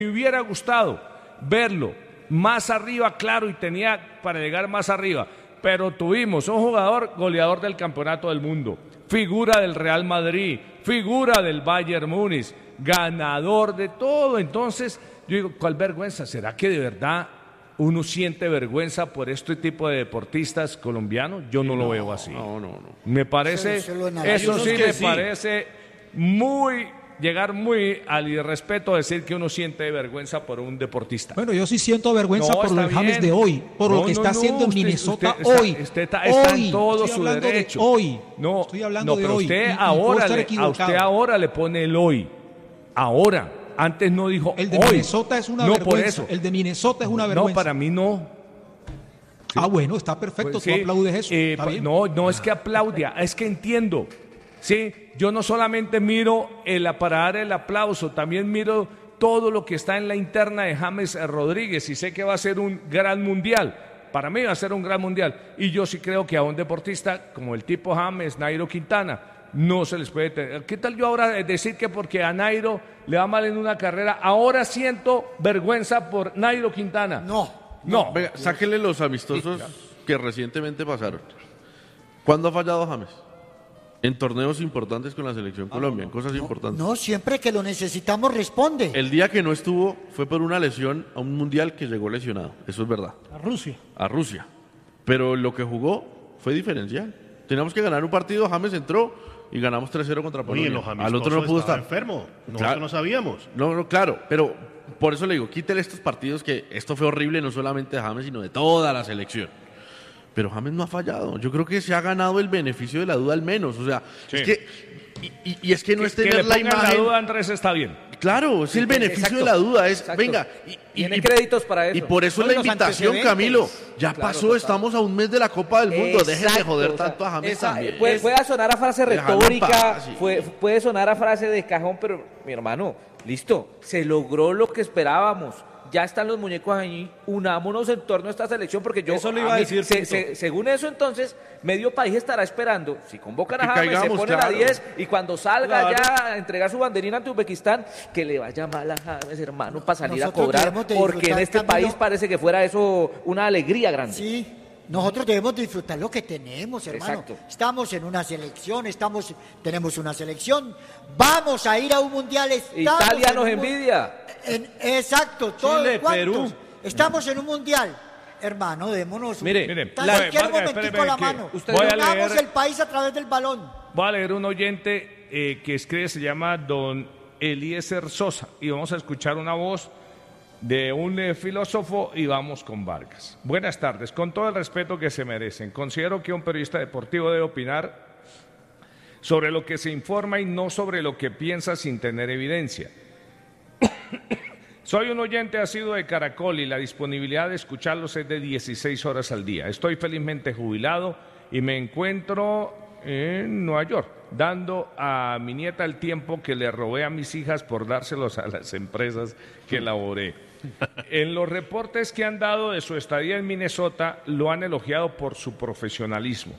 Me hubiera gustado verlo más arriba, claro, y tenía para llegar más arriba, pero tuvimos un jugador goleador del campeonato del mundo, figura del Real Madrid, figura del Bayern Múnich, ganador de todo. Entonces yo digo, ¿cuál vergüenza? ¿Será que de verdad uno siente vergüenza por este tipo de deportistas colombianos? Yo no lo veo así. No. Me parece, eso sí me parece llegar muy al irrespeto decir que uno siente vergüenza por un deportista. Bueno, yo sí siento vergüenza por los James de hoy, por lo que está haciendo en Minnesota hoy. Usted está en todo su derecho. Hoy. No, estoy hablando de pero hoy. Usted ahora le pone el hoy. Ahora. Antes no dijo el de hoy. Minnesota es una vergüenza. Por eso. El de Minnesota es una vergüenza. No, para mí no. Sí. Bueno, está perfecto, pues, tú aplaudes eso. ¿Está bien? No es que aplaudia, es que entiendo. Sí, yo no solamente miro para dar el aplauso, también miro todo lo que está en la interna de James Rodríguez y sé que va a ser un gran mundial. Para mí va a ser un gran mundial. Y yo sí creo que a un deportista como el tipo James, Nairo Quintana, no se les puede tener. ¿Qué tal yo ahora decir que porque a Nairo le va mal en una carrera, ahora siento vergüenza por Nairo Quintana? No. Venga, sáquenle los amistosos que recientemente pasaron. ¿Cuándo ha fallado James? En torneos importantes con la selección Colombia, en cosas importantes. No, siempre que lo necesitamos responde. El día que no estuvo fue por una lesión a un mundial que llegó lesionado, eso es verdad. A Rusia. Pero lo que jugó fue diferencial. Teníamos que ganar un partido, James entró y ganamos 3-0 contra Polonia. Al otro no pudo estar enfermo. Nosotros no sabíamos. No, claro, pero por eso le digo, quítele estos partidos que esto fue horrible no solamente de James, sino de toda la selección. Pero James no ha fallado. Yo creo que se ha ganado el beneficio de la duda al menos. O sea, sí. Es que y es que no es tener la imagen. La duda, Andrés, está bien. Claro, es el beneficio de la duda. Venga, tiene créditos para eso. Y por eso la invitación, Camilo. Ya pasó, estamos a un mes de la Copa del Mundo. Dejen de joder tanto a James también. Puede sonar a frase retórica, puede sonar a frase de cajón, pero mi hermano, listo, se logró lo que esperábamos. Ya están los muñecos ahí, unámonos en torno a esta selección, porque yo... Eso le iba a decir. Según eso, entonces, medio país estará esperando. Si convocan a James, se ponen a 10, y cuando salga ya a entregar su banderina ante Uzbekistán, que le vaya mal a James, hermano, para salir a cobrar, porque en este país parece que fuera eso una alegría grande. Sí. Nosotros debemos disfrutar lo que tenemos, hermano. Exacto. Estamos en una selección, tenemos una selección, vamos a ir a un mundial. Italia nos envidia. Exacto, Chile, Perú. Estamos en un mundial. Hermano, démonos cualquier momentico a la mano. Unamos el país a través del balón. Voy a leer un oyente que escribe, se llama don Eliezer Sosa, y vamos a escuchar una voz de un filósofo y vamos con Vargas. Buenas tardes, con todo el respeto que se merecen. Considero que un periodista deportivo debe opinar sobre lo que se informa y no sobre lo que piensa sin tener evidencia. Soy un oyente asiduo de Caracol y la disponibilidad de escucharlos es de 16 horas al día. Estoy felizmente jubilado y me encuentro en Nueva York, dando a mi nieta el tiempo que le robé a mis hijas por dárselos a las empresas que laboré. En los reportes que han dado de su estadía en Minnesota, lo han elogiado por su profesionalismo,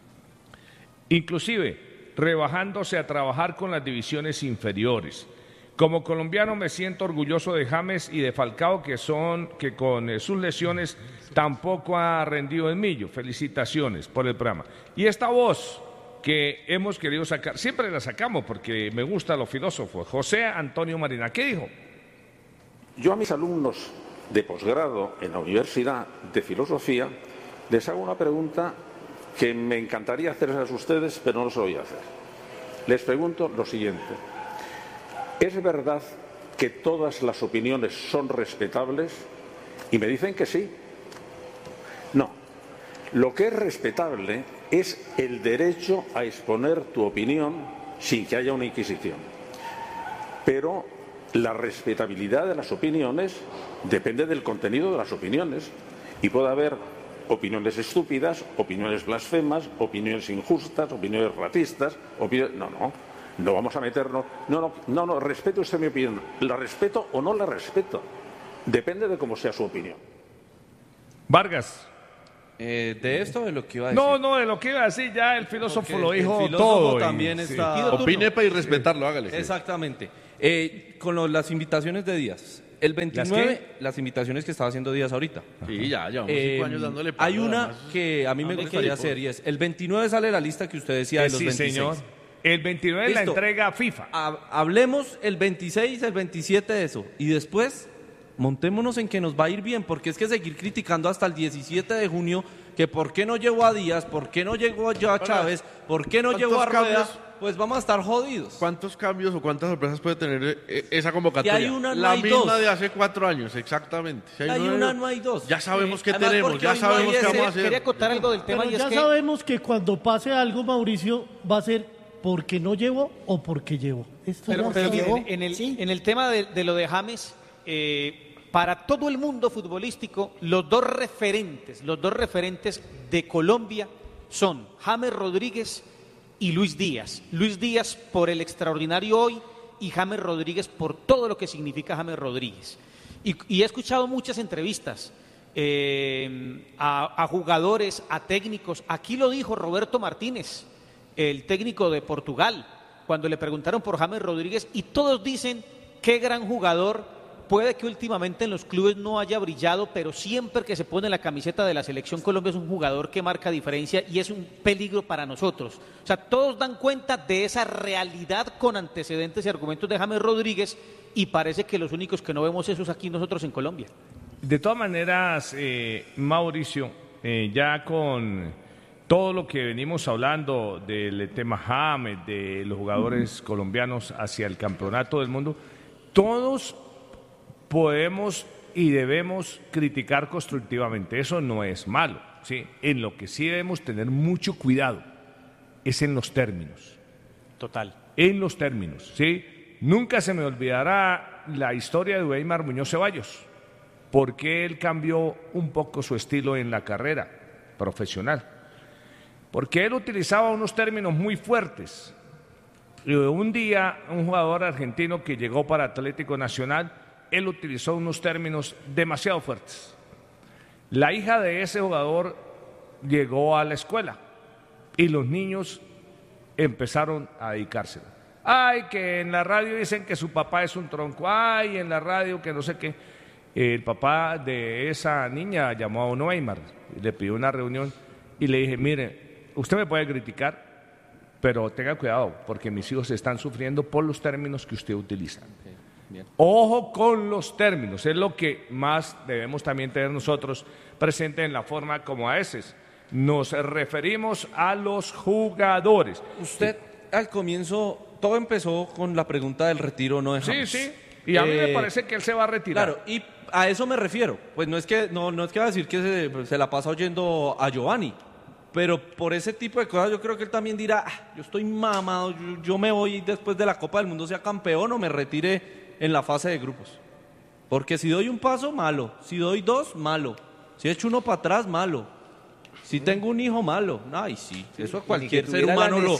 inclusive rebajándose a trabajar con las divisiones inferiores. Como colombiano me siento orgulloso de James y de Falcao, que con sus lesiones tampoco ha rendido en millo. Felicitaciones por el programa. Y esta voz que hemos querido sacar, siempre la sacamos porque me gustan los filósofos. José Antonio Marina, ¿qué dijo? Yo a mis alumnos de posgrado en la Universidad de Filosofía les hago una pregunta que me encantaría hacerles a ustedes, pero no se lo voy a hacer. Les pregunto lo siguiente: ¿es verdad que todas las opiniones son respetables? Y me dicen que sí. No. Lo que es respetable es el derecho a exponer tu opinión sin que haya una inquisición. Pero la respetabilidad de las opiniones depende del contenido de las opiniones. Y puede haber opiniones estúpidas, opiniones blasfemas, opiniones injustas, opiniones racistas, no vamos a meternos. No, respete usted mi opinión. ¿La respeto o no la respeto? Depende de cómo sea su opinión. Vargas. ¿De esto o de lo que iba a decir? No, de lo que iba a decir ya el filósofo lo dijo el filósofo todo. También está... Opine para ir respetarlo, hágale. Exactamente. Con las invitaciones de Díaz, El 29, las invitaciones que estaba haciendo Díaz ahorita. Sí, ya llevamos 5 años dándole Hay una que a mí me gustaría hacer y es, el 29 sale la lista que usted decía de los 26. Señor. El 29 es la entrega FIFA. Hablemos el 26, el 27 de eso. Y después, montémonos en que nos va a ir bien, porque es que seguir criticando hasta el 17 de junio, que por qué no llegó a Díaz, por qué no llegó a Chávez, por qué no llegó a Rueda, pues vamos a estar jodidos. ¿Cuántos cambios o cuántas sorpresas puede tener esa convocatoria? Y hay una, no la hay misma dos. De hace 4 años, exactamente. Si hay una, no hay dos. Ya sabemos qué tenemos, ya sabemos qué vamos a hacer. Quería acotar algo del tema. Pero y ya es que sabemos que cuando pase algo, Mauricio, va a ser porque no llevó o porque llevó. Pero en el tema de lo de James, para todo el mundo futbolístico, los dos referentes de Colombia son James Rodríguez y Luis Díaz. Luis Díaz por el extraordinario hoy y James Rodríguez por todo lo que significa James Rodríguez. Y he escuchado muchas entrevistas a jugadores, a técnicos. Aquí lo dijo Roberto Martínez, el técnico de Portugal, cuando le preguntaron por James Rodríguez, y todos dicen qué gran jugador. Puede que últimamente en los clubes no haya brillado, pero siempre que se pone la camiseta de la Selección Colombia es un jugador que marca diferencia y es un peligro para nosotros. O sea, todos dan cuenta de esa realidad con antecedentes y argumentos de James Rodríguez, y parece que los únicos que no vemos eso es aquí nosotros en Colombia. De todas maneras, Mauricio, ya con todo lo que venimos hablando del tema James, de los jugadores colombianos hacia el campeonato del mundo, todos podemos y debemos criticar constructivamente, eso no es malo, ¿sí? En lo que sí debemos tener mucho cuidado es en los términos. Total. En los términos, ¿sí? Nunca se me olvidará la historia de Weimar Muñoz Ceballos, porque él cambió un poco su estilo en la carrera profesional, porque él utilizaba unos términos muy fuertes. Y un día, un jugador argentino que llegó para Atlético Nacional, él utilizó unos términos demasiado fuertes. La hija de ese jugador llegó a la escuela y los niños empezaron a dedicársela. Ay, que en la radio dicen que su papá es un tronco, ay, en la radio que no sé qué. El papá de esa niña llamó a Uno Weimar, le pidió una reunión y le dije, mire, usted me puede criticar, pero tenga cuidado porque mis hijos están sufriendo por los términos que usted utiliza. Okay. Bien. Ojo con los términos, es lo que más debemos también tener nosotros presente en la forma como a veces nos referimos a los jugadores. Usted al comienzo, todo empezó con la pregunta del retiro, ¿no? De James. Sí, y a mí me parece que él se va a retirar. Claro, y a eso me refiero, pues no es que va a decir que se la pasa oyendo a Giovanni, pero por ese tipo de cosas yo creo que él también dirá, yo estoy mamado, yo me voy después de la Copa del Mundo, sea campeón o me retire en la fase de grupos. Porque si doy un paso, malo. Si doy dos, malo. Si echo uno para atrás, malo. Si tengo un hijo, malo. Ay, sí. Eso a cualquier ser humano lo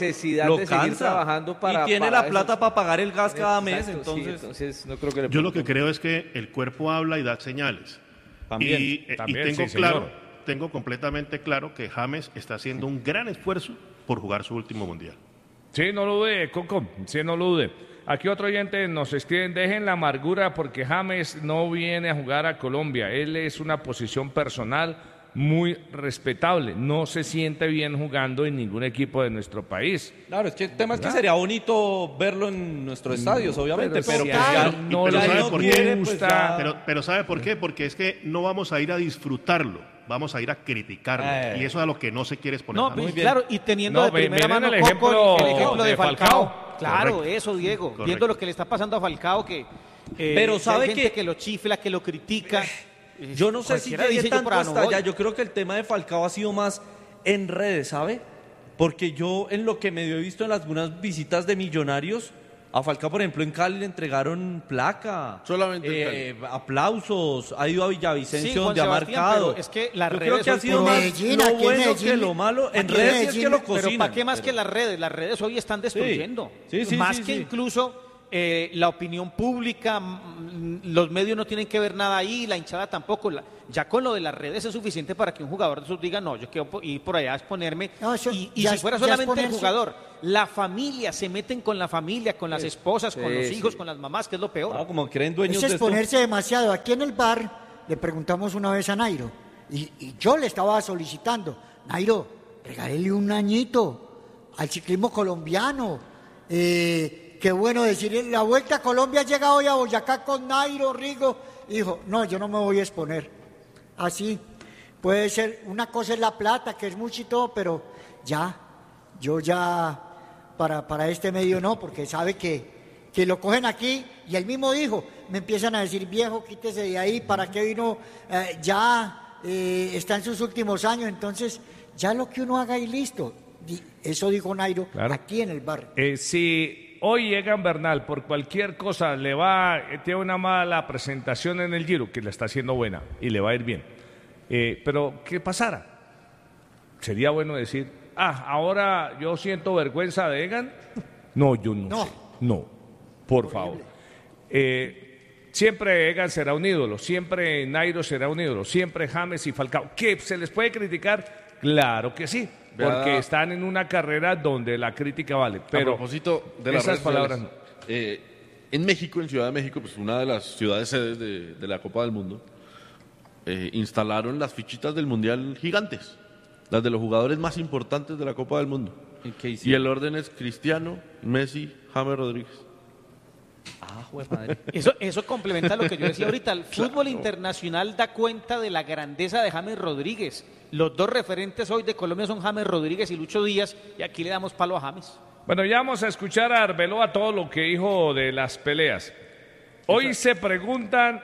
cansa. Y tiene la plata para pagar el gas cada mes. Entonces no creo que yo lo que creo es que el cuerpo habla y da señales. También, y tengo claro, tengo completamente claro que James está haciendo un gran esfuerzo por jugar su último mundial. Sí, no lo dude, Coco. Sí, no lo dude. Aquí otro oyente nos escriben, dejen la amargura porque James no viene a jugar a Colombia. Él es una posición personal muy respetable. No se siente bien jugando en ningún equipo de nuestro país. Claro, es que el tema es que sería bonito verlo en nuestros estadios, obviamente, pero no le gusta. Pero ¿sabe por qué? Porque es que no vamos a ir a disfrutarlo, vamos a ir a criticarlo. Y eso es a lo que no se quiere exponer. No, muy claro, y teniendo de primera mano el ejemplo de Falcao. Claro, correcto. Eso, Diego. Correcto. Viendo lo que le está pasando a Falcao, que pero sabe hay gente que lo chifla, que lo critica. Yo no sé si llegué tanto hasta allá. Yo creo que el tema de Falcao ha sido más en redes, ¿sabe? Porque yo en lo que medio he visto en algunas visitas de Millonarios, a Falcao, por ejemplo, en Cali le entregaron placa. Solamente aplausos. Ha ido a Villavicencio, sí, donde ha marcado. Es que las redes creo que ha sido más lo bueno que lo malo. En redes sí es que lo cocinan. Pero ¿para qué más que las redes hoy están destruyendo? Sí, más que incluso la opinión pública, los medios no tienen que ver nada ahí, la hinchada tampoco. Ya con lo de las redes es suficiente para que un jugador de esos diga, no, yo quiero ir por allá a exponerme. No, y si fuera solamente el jugador, La familia, se meten con la familia, con las esposas, con los hijos, con las mamás, que es lo peor. No, como creen dueños Eso de es ponerse demasiado. Aquí en el bar le preguntamos una vez a Nairo, y yo le estaba solicitando, Nairo, regálele un añito al ciclismo colombiano. Qué bueno decir, la Vuelta a Colombia llega hoy a Boyacá con Nairo, Rigo. Dijo, no, yo no me voy a exponer. Así, puede ser, una cosa es la plata, que es mucho y todo, pero yo ya, para este medio no, porque sabe que lo cogen aquí, y él mismo dijo, me empiezan a decir, viejo, quítese de ahí, ¿para qué vino? Está en sus últimos años, entonces, ya lo que uno haga y listo. Eso dijo Nairo, claro, aquí en el bar. Si hoy Egan Bernal por cualquier cosa tiene una mala presentación en el Giro, que la está haciendo buena y le va a ir bien, pero ¿qué pasara? Sería bueno decir, ahora yo siento vergüenza de Egan. No, yo no sé. No, por favor. Siempre Egan será un ídolo, siempre Nairo será un ídolo, siempre James y Falcao. ¿Qué se les puede criticar? Claro que sí, porque están en una carrera donde la crítica vale. Pero a propósito de las esas palabras no. En México, en Ciudad de México, pues una de las ciudades sedes de la Copa del Mundo, instalaron las fichitas del Mundial gigantes, las de los jugadores más importantes de la Copa del Mundo. Y el orden es Cristiano, Messi, James Rodríguez. Madre. Eso complementa lo que yo decía ahorita. El fútbol internacional da cuenta de la grandeza de James Rodríguez. Los dos referentes hoy de Colombia son James Rodríguez y Lucho Díaz, y aquí le damos palo a James. Bueno, ya vamos a escuchar a Arbeloa todo lo que dijo de las peleas. Hoy se preguntan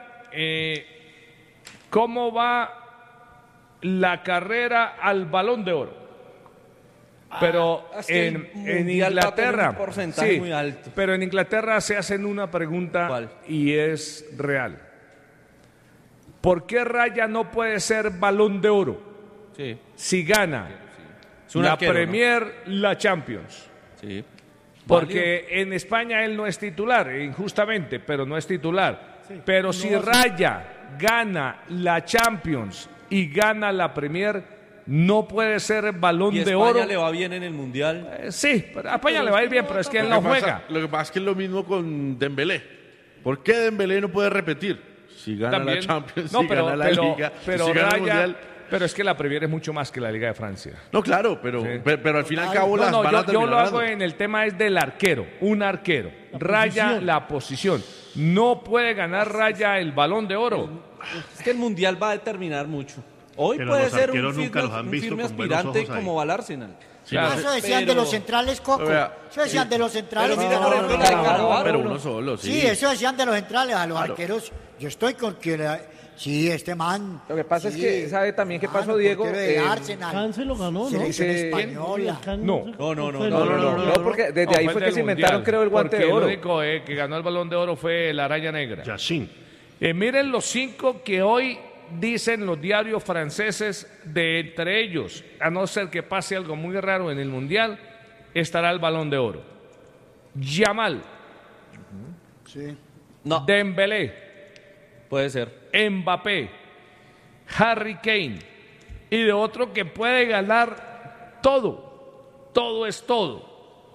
cómo va la carrera al Balón de Oro. Pero en Inglaterra, porcentaje muy alto. Pero en Inglaterra se hacen una pregunta. ¿Cuál? Y es real. ¿Por qué Raya no puede ser Balón de Oro? Sí. Si gana la arquero, Premier, ¿no? La Champions. Sí. Porque en España él no es titular, injustamente, pero no es titular. Sí. Pero si Raya gana la Champions y gana la Premier, no puede ser Balón de Oro. ¿Y a España le va bien en el Mundial? Sí, a España le va a ir bien, pero es que él no juega. Lo que pasa es que es lo mismo con Dembélé. ¿Por qué Dembélé no puede repetir? Si gana la Champions, gana la Liga, si gana el Mundial. Pero es que la Premier es mucho más que la Liga de Francia. No, claro, pero al fin y al cabo las van a terminar. Yo lo hago en el tema es del arquero, un arquero. Raya la posición. No puede ganar Raya el Balón de Oro. Es que el Mundial va a determinar mucho. Hoy pero puede ser un firme aspirante como va al Arsenal. Sí, claro. Eso decían de los centrales, Coco. Eso decían de los centrales. Pero uno solo, sí. Sí, eso decían de los centrales. A los arqueros, yo estoy con quien... Sí, este man. Lo que pasa es que, ¿sabe también qué pasó, Diego? Cáncer lo ganó, ¿no? Selección española. No, porque desde ahí fue que se inventaron, creo, el guante de oro. El único que ganó el Balón de Oro fue la Araña Negra. Yassin. Miren los 5 que hoy dicen los diarios franceses, de entre ellos, a no ser que pase algo muy raro en el Mundial, estará el Balón de Oro. Yamal. Sí. No. Dembélé. Puede ser. Mbappé. Harry Kane. Y de otro que puede ganar todo. Todo es todo.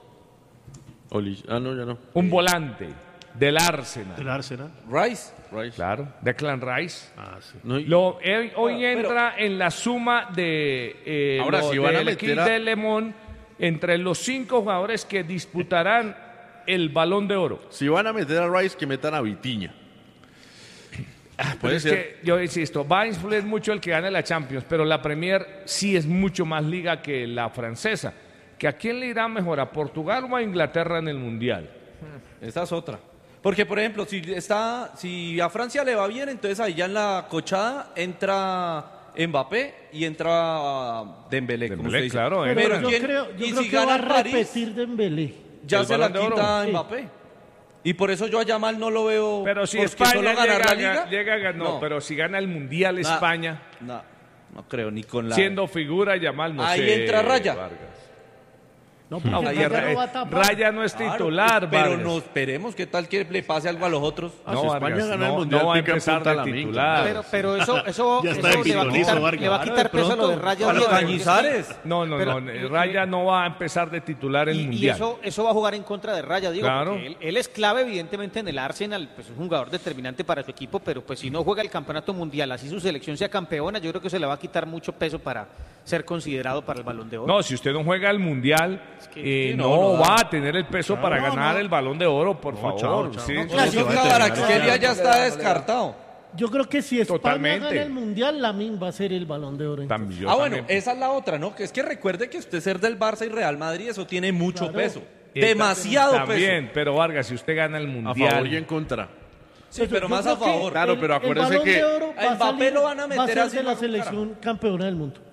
Ya no. Un volante del Arsenal. ¿Del Arsenal? Rice. Claro, Declan Rice. Sí. Hoy entra en la suma de ahora si van a meter de Le Mans entre los 5 jugadores que disputarán el Balón de Oro. Si van a meter a Rice, que metan a Vitinha. Puede ser. Que yo insisto, va a influir mucho el que gane la Champions, pero la Premier sí es mucho más liga que la francesa. ¿Que a quién le irá mejor, a Portugal o a Inglaterra en el Mundial? Esa es otra. Porque, por ejemplo, si a Francia le va bien, entonces ahí ya en la cochada entra Mbappé y entra Dembélé, como usted dice. Claro. Pero yo creo que va a repetir Dembélé. Ya se la quita Mbappé. Y por eso yo a Yamal no lo veo. Pero si España solo llega a ganar, pero si gana el Mundial España. No creo, ni con la. Siendo figura Yamal, no ahí sé. Ahí entra Raya. Vargas. No, porque Raya no es titular, pero Vargas. no esperemos qué tal que le pase algo a los otros. No, Vargas, no va a empezar de titular. Pero eso Ya está le va a quitar peso a lo de Raya. A los Cañizares. No, Raya no va a empezar de titular en el Mundial. Y eso va a jugar en contra de Raya, digo, Claro. porque él es clave evidentemente en el Arsenal, pues es un jugador determinante para su equipo, pero pues si no juega el campeonato mundial, así su selección sea campeona, yo creo que se le va a quitar mucho peso para ser considerado para el Balón de Oro. No, si usted no juega el Mundial, no va a tener el peso para ganar el Balón de Oro, por favor. chao. Sí. Kvaratskhelia ya está descartado. Yo creo que si España Totalmente. gana el Mundial, Lamine va a ser el Balón de Oro. También, yo Bueno, también. esa es la otra, ¿no? Que es que recuerde que usted ser del Barça y Real Madrid, eso tiene mucho Claro. peso. Y Demasiado también, peso. pero Vargas, si usted gana el A Mundial... favor y en contra. Sí, Pues pero yo más a creo que favor. Claro, pero acuérdese el Balón que de Oro a va a Mbappé salir- lo van a meter va a ser así de la bajo cara. selección campeona del mundo.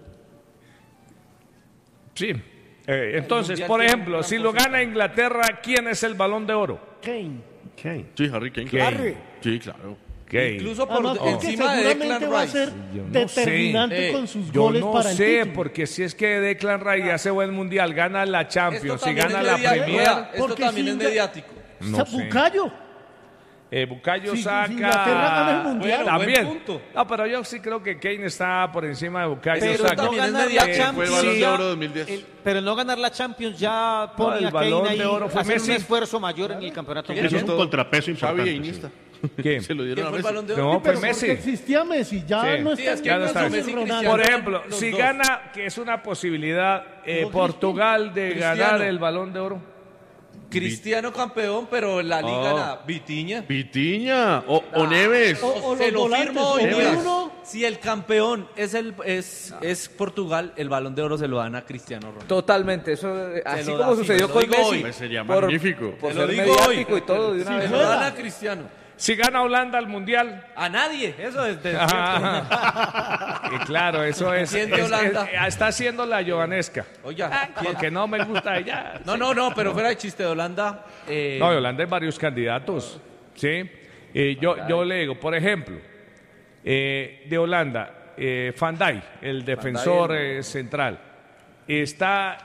Sí. Entonces, Mundial por tiene ejemplo, un si gran lo gana Inglaterra, ¿quién es el Balón de Oro? Kane. Sí, Harry Kane. Kane. Sí, claro. Kane. Incluso por Además, porque encima de seguramente Declan va a Rice. ser Yo no determinante sé. con sus Yo goles no para el sé, título. porque si es que Declan Rice hace buen Mundial, gana la Champions, si gana la Premier... Esto Porque también si es Inga- mediático. No sé. Bucayo. Bucayo Si saca... Inglaterra gana el Mundial. Bueno, buen También. punto. No, pero yo sí creo que Kane está por encima de Bucayo Pero Saka. no ganar es la mediático. Fue el Champions Balón de ya- Oro 2010. pero no ganar la Champions ya pone el a Kane Balón ahí de Oro a fue hacer un Messi. esfuerzo mayor en el campeonato Eso es mundial. un contrapeso Xavi importante. e Iniesta. ¿Quién? Se lo ¿Quién dieron a fue el Messi. Balón de Oro? No, Pero fue Messi. porque existía Messi, ya Sí. no Sí, está es que Ya no Messi, está. Messi, Ronaldo. Cristiano. Por ejemplo, los si dos. gana, que es una posibilidad, No, Portugal de Cristiano. ganar el Balón de Oro. Cristiano campeón, pero en la liga nada. Vitiña. Vitiña o Neves. O Se los lo volantes, firmo o hoy día. uno. Si el campeón es Portugal, el Balón de Oro se lo dan a Cristiano Ronaldo. Totalmente, eso así lo como da, sí, sucedió lo con digo Messi. hoy. Pues sería por- magnífico. Por Te lo ser digo mediático hoy. y todo de una Sí, vez. Se lo dan a Cristiano. Si gana Holanda al Mundial. A nadie. Eso es de Claro, eso es. ¿Quién de Holanda? Está haciendo la Jovanesca. Oiga, ¿quién? Porque no me gusta ella. No, pero fuera de chiste de Holanda. No, de Holanda hay varios candidatos. ¿Sí? Yo le digo, por ejemplo, de Holanda, Van Dijk, el defensor central, está.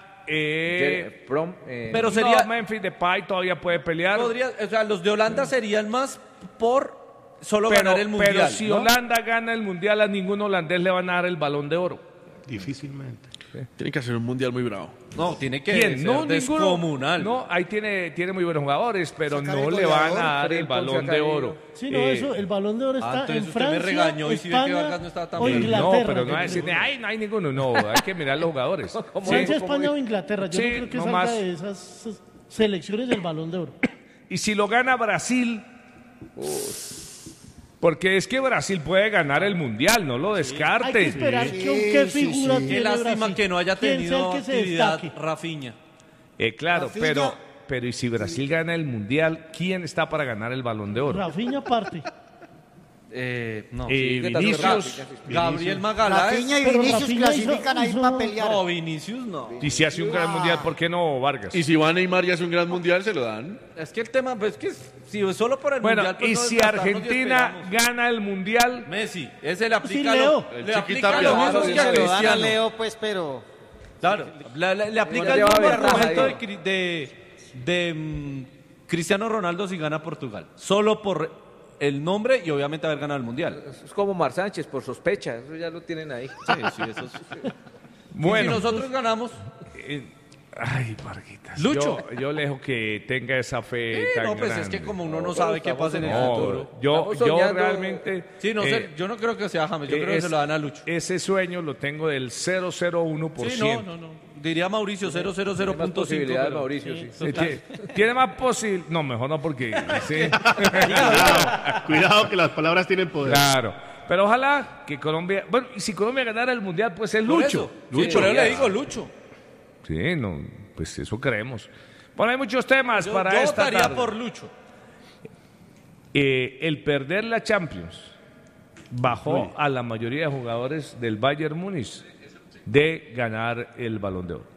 Pero sería- No, Memphis Depay todavía puede pelear. o sea, los de Holanda serían más por solo ganar el Mundial. Pero si ¿no? Holanda gana el Mundial, a ningún holandés le van a dar el Balón de Oro. Difícilmente. Tiene que hacer un mundial muy bravo. No, tiene que ¿Quién? ser No, ninguno. descomunal. No, ahí tiene muy buenos jugadores, pero Sacar no el le van goleador, a dar el Fred Ponce Balón de Acaíno. Oro. Sí, no, eso, el Balón de Oro está entonces en usted me Francia, regañó y si ve que España Vargas no estaba tan o bien. Inglaterra. No, pero no yo va a decir, creo. ay, no hay ninguno. No, hay que mirar los jugadores. Francia, España o Inglaterra. Yo Sí, no creo que no salga más. de esas selecciones del Balón de Oro. Y si lo gana Brasil, porque es que Brasil puede ganar el Mundial, no lo Hay que descarte. esperar Sí, qué sí, figura sí. tiene Qué lástima Brasil. que no haya ¿Quién sea tenido el que se actividad destaque? Rafinha. Claro, Rafinha. pero y si Brasil gana el Mundial, ¿quién está para ganar el Balón de Oro? Rafinha aparte. No. Vinicius. Gabriel Magaláes. Rafinha y Pero Vinicius Rafinha clasifican ahí hizo- para pelear. No, Vinicius no. Y si hace un gran Mundial, ¿por qué no Vargas? Y si va Neymar y hace un gran mundial, se lo dan. Es que el tema, pues que si es solo por el Bueno, Mundial, pues y no si desgastarnos y Argentina esperamos. gana el Mundial, Messi, ese le aplica Sí, Leo. le El aplica Chiquitapia. lo mismo Claro, que se a lo dan a Cristiano. Leo, pues, pero... Claro, le aplica Igual el lleva mismo ventaja argumento ahí. de Cristiano Ronaldo si gana Portugal. Solo por el nombre y obviamente haber ganado el Mundial. Es como Mar Sánchez, por sospecha, eso ya lo tienen ahí. Sí, eso es. bueno. Y si nosotros ganamos, Ay, Varguitas. Lucho. Yo le dejo que tenga esa fe tan no, pues es grande. que como uno no sabe qué pasa en el No, futuro. yo Estamos soñando. realmente... Sí, no sé, yo no creo que sea James, yo creo que se lo dan a Lucho. Ese sueño lo tengo del 001%. Sí, no. Diría Mauricio 000.5. Más posibilidades, pero- Mauricio, sí. Tiene más posibilidad... No, mejor no porque... Sí. Cuidado que las palabras tienen poder. Claro. Pero ojalá que Colombia... Bueno, y si Colombia ganara el Mundial, pues es Por Lucho. eso. Lucho. Sí, por eso le digo Lucho. Sí, no, pues eso creemos. Bueno, hay muchos temas Yo para esta votaría tarde. por Lucho. El perder la Champions bajó a la mayoría de jugadores del Bayern Múnich de ganar el Balón de Oro.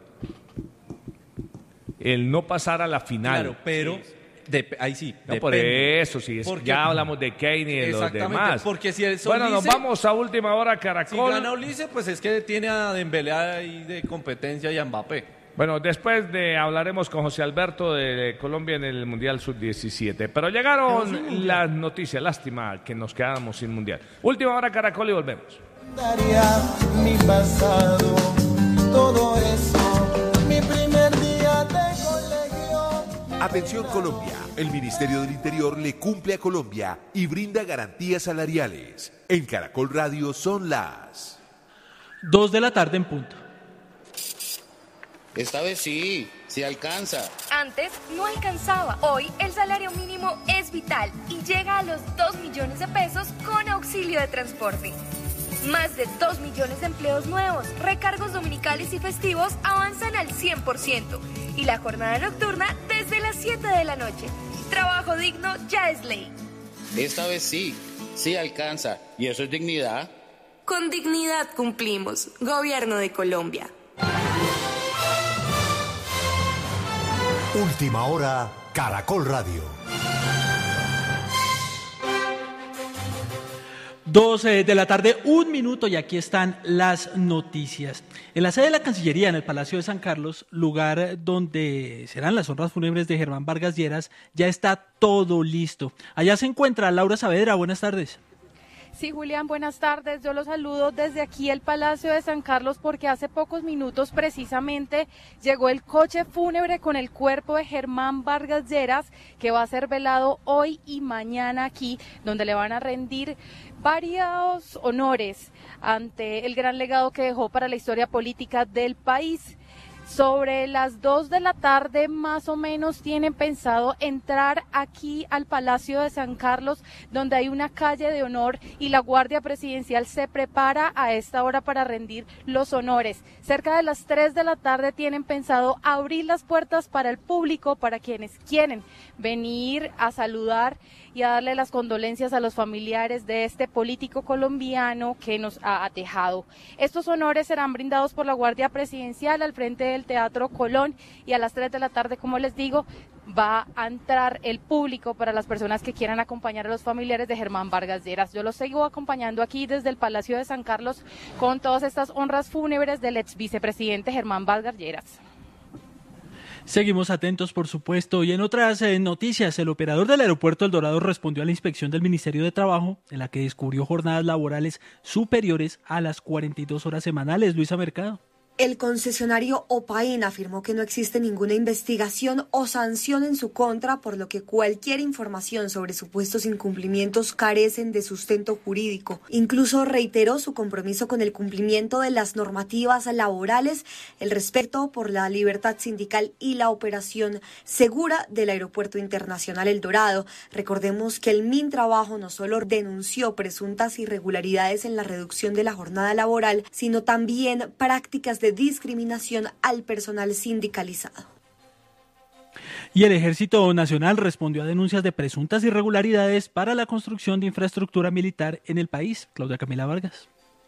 El no pasar a la final. Claro, pero ahí sí, No, por depende. eso, sí, Porque- ya hablamos de Kane y de los Exactamente, demás. porque si es Bueno, nos Olise- vamos a última hora, Si Caracol. gana Ulises, pues es que tiene a Dembélé ahí de competencia y a Mbappé. Bueno, después hablaremos con José Alberto de Colombia en el Mundial Sub-17. Pero llegaron las noticias, lástima que nos quedamos sin Mundial. Última hora, Caracol, y volvemos. Daría mi pasado, todo eso, mi primer día de colegio. Atención Colombia, el Ministerio del Interior le cumple a Colombia y brinda garantías salariales. En Caracol Radio son las 2 de la tarde en punto. Esta vez sí alcanza. Antes no alcanzaba. Hoy el salario mínimo es vital y llega a los 2 millones de pesos con auxilio de transporte. Más de 2 millones de empleos nuevos, recargos dominicales y festivos avanzan al 100% y la jornada nocturna desde las 7 de la noche. Trabajo digno ya es ley. Esta vez sí alcanza. ¿Y eso es dignidad? Con dignidad cumplimos. Gobierno de Colombia. Última hora, Caracol Radio. 12 de la tarde, 1 minuto, y aquí están las noticias. En la sede de la Cancillería, en el Palacio de San Carlos, lugar donde serán las honras fúnebres de Germán Vargas Lleras, ya está todo listo. Allá se encuentra Laura Saavedra, buenas tardes. Sí, Julián, buenas tardes. Yo los saludo desde aquí el Palacio de San Carlos porque hace pocos minutos precisamente llegó el coche fúnebre con el cuerpo de Germán Vargas Lleras, que va a ser velado hoy y mañana aquí, donde le van a rendir varios honores ante el gran legado que dejó para la historia política del país. Sobre las 2 de la tarde más o menos tienen pensado entrar aquí al Palacio de San Carlos, donde hay una calle de honor y la Guardia Presidencial se prepara a esta hora para rendir los honores. Cerca de las 3 de la tarde tienen pensado abrir las puertas para el público, para quienes quieren venir a saludar y a darle las condolencias a los familiares de este político colombiano que nos ha dejado. Estos honores serán brindados por la Guardia Presidencial al frente del Teatro Colón y a las 3 de la tarde, como les digo, va a entrar el público para las personas que quieran acompañar a los familiares de Germán Vargas Lleras. Yo los sigo acompañando aquí desde el Palacio de San Carlos con todas estas honras fúnebres del ex vicepresidente Germán Vargas Lleras. Seguimos atentos, por supuesto, y en otras noticias, el operador del aeropuerto El Dorado respondió a la inspección del Ministerio de Trabajo, en la que descubrió jornadas laborales superiores a las 42 horas semanales. Luisa Mercado. El concesionario Opain afirmó que no existe ninguna investigación o sanción en su contra, por lo que cualquier información sobre supuestos incumplimientos carecen de sustento jurídico. Incluso reiteró su compromiso con el cumplimiento de las normativas laborales, el respeto por la libertad sindical y la operación segura del Aeropuerto Internacional El Dorado. Recordemos que el Mintrabajo no solo denunció presuntas irregularidades en la reducción de la jornada laboral, sino también prácticas de discriminación al personal sindicalizado. Y el Ejército Nacional respondió a denuncias de presuntas irregularidades para la construcción de infraestructura militar en el país. Claudia Camila Vargas.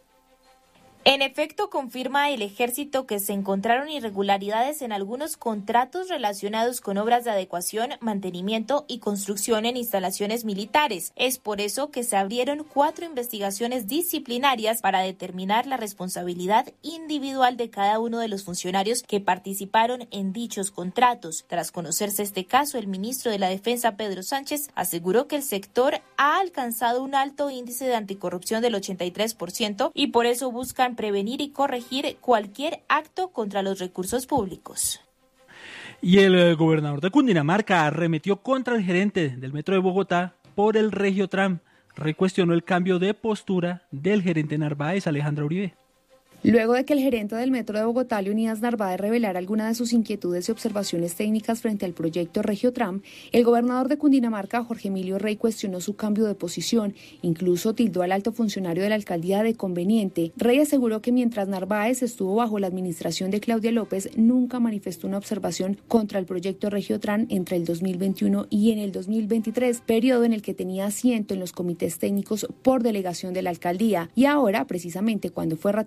En efecto, confirma el Ejército que se encontraron irregularidades en algunos contratos relacionados con obras de adecuación, mantenimiento y construcción en instalaciones militares. Es por eso que se abrieron 4 investigaciones disciplinarias para determinar la responsabilidad individual de cada uno de los funcionarios que participaron en dichos contratos. Tras conocerse este caso, el ministro de la Defensa, Pedro Sánchez, aseguró que el sector ha alcanzado un alto índice de anticorrupción del 83% y por eso buscan prevenir y corregir cualquier acto contra los recursos públicos. Y el gobernador de Cundinamarca arremetió contra el gerente del Metro de Bogotá por el Regiotram. Recuestionó el cambio de postura del gerente Narváez, Alejandra Uribe. Luego de que el gerente del Metro de Bogotá, Leonidas Narváez, revelara algunas de sus inquietudes y observaciones técnicas frente al proyecto Regiotram, el gobernador de Cundinamarca, Jorge Emilio Rey, cuestionó su cambio de posición, incluso tildó al alto funcionario de la alcaldía de conveniente. Rey aseguró que mientras Narváez estuvo bajo la administración de Claudia López, nunca manifestó una observación contra el proyecto Regiotram entre el 2021 y en el 2023, periodo en el que tenía asiento en los comités técnicos por delegación de la alcaldía. Y ahora, precisamente cuando fue ratificado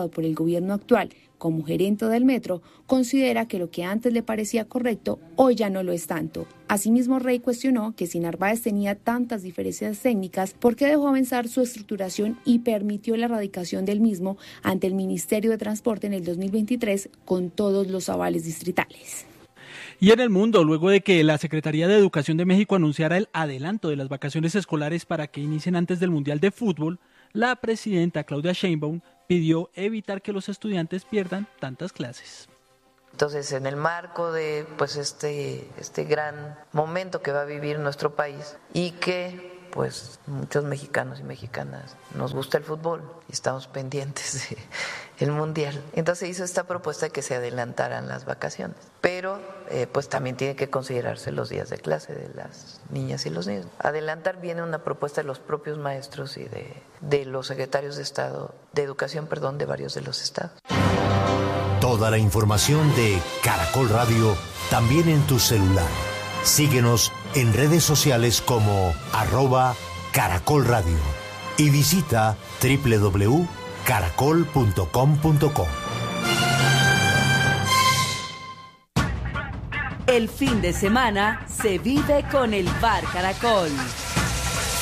implementado por el gobierno actual como gerente del metro, considera que lo que antes le parecía correcto, hoy ya no lo es tanto. Asimismo, Rey cuestionó que si Narváez tenía tantas diferencias técnicas, ¿por qué dejó avanzar su estructuración y permitió la erradicación del mismo ante el Ministerio de Transporte en el 2023 con todos los avales distritales? Y en el mundo, luego de que la Secretaría de Educación de México anunciara el adelanto de las vacaciones escolares para que inicien antes del Mundial de Fútbol, la presidenta Claudia Sheinbaum pidió evitar que los estudiantes pierdan tantas clases. Entonces, en el marco de pues este gran momento que va a vivir nuestro país y que pues muchos mexicanos y mexicanas nos gusta el fútbol y estamos pendientes del Mundial. Entonces hizo esta propuesta de que se adelantaran las vacaciones, pero pues también tiene que considerarse los días de clase de las niñas y los niños. Adelantar viene una propuesta de los propios maestros y de los secretarios de Estado, de Educación, de varios de los estados. Toda la información de Caracol Radio también en tu celular. Síguenos en redes sociales como @Caracol Radio y visita www.caracol.com.co. El fin de semana se vive con el Bar Caracol.